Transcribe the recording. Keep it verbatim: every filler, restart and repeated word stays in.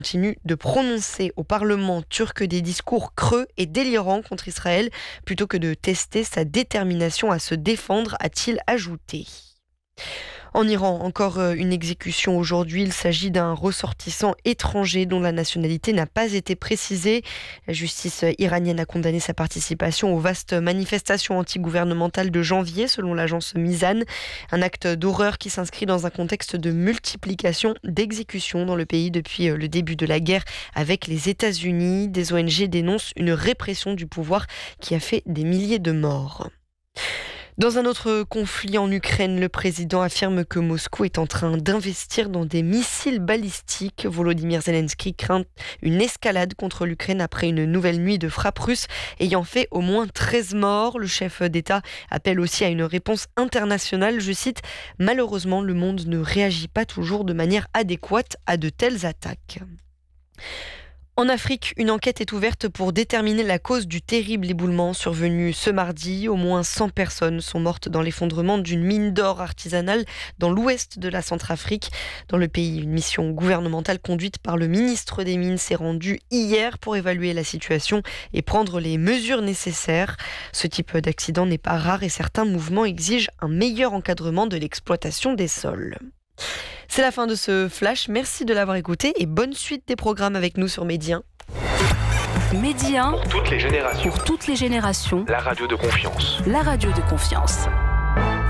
continue de prononcer au Parlement turc des discours creux et délirants contre Israël plutôt que de tester sa détermination à se défendre, a-t-il ajouté. En Iran, encore une exécution aujourd'hui. Il s'agit d'un ressortissant étranger dont la nationalité n'a pas été précisée. La justice iranienne a condamné sa participation aux vastes manifestations antigouvernementales de janvier, selon l'agence Mizan. Un acte d'horreur qui s'inscrit dans un contexte de multiplication d'exécutions dans le pays depuis le début de la guerre avec les États-Unis. Des O N G dénoncent une répression du pouvoir qui a fait des milliers de morts. Dans un autre conflit en Ukraine, le président affirme que Moscou est en train d'investir dans des missiles balistiques. Volodymyr Zelensky craint une escalade contre l'Ukraine après une nouvelle nuit de frappes russes ayant fait au moins treize morts. Le chef d'État appelle aussi à une réponse internationale. Je cite, « Malheureusement, le monde ne réagit pas toujours de manière adéquate à de telles attaques ». En Afrique, une enquête est ouverte pour déterminer la cause du terrible éboulement survenu ce mardi. Au moins cent personnes sont mortes dans l'effondrement d'une mine d'or artisanale dans l'ouest de la Centrafrique. Dans le pays, une mission gouvernementale conduite par le ministre des Mines s'est rendue hier pour évaluer la situation et prendre les mesures nécessaires. Ce type d'accident n'est pas rare et certains mouvements exigent un meilleur encadrement de l'exploitation des sols. C'est la fin de ce flash, merci de l'avoir écouté et bonne suite des programmes avec nous sur Média un. Média un, pour toutes les générations. Pour toutes les générations. La radio de confiance. La radio de confiance.